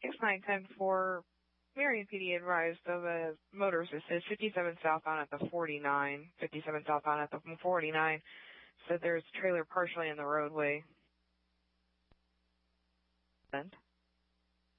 6910-4, Marion PD advised of a motorist that says 57 southbound at the 49, 57 southbound at the 49, said there's a trailer partially in the roadway.